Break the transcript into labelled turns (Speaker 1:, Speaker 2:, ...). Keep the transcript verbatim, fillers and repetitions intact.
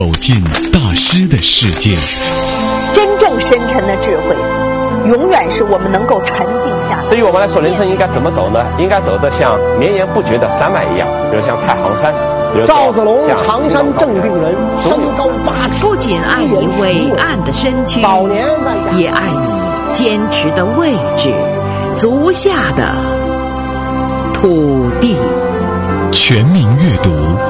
Speaker 1: 走进大师的世界。
Speaker 2: 真正深沉的智慧永远是我们能够沉静下。
Speaker 3: 对于我们来说，人生应该怎么走呢？应该走得像绵延不绝的山脉一样，比如像太行山，比如
Speaker 4: 赵子龙常山正定人，身高八尺，
Speaker 5: 不仅爱你伟岸的身躯，
Speaker 4: 早年在
Speaker 5: 也爱你坚持的位置，足下的土地。
Speaker 1: 全民阅读